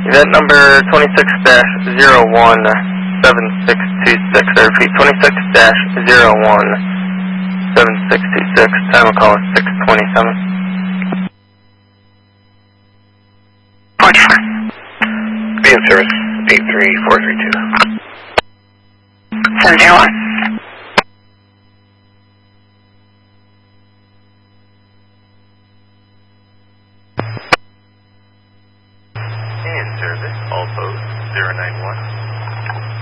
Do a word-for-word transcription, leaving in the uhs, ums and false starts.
Event number twenty-six dash zero one seven six two six. I repeat, twenty-six dash zero one seven six two six. Time of call is six twenty-seven. forty-four. Be in service, eight three four three two. seven zero one. In service, all posts zero nine one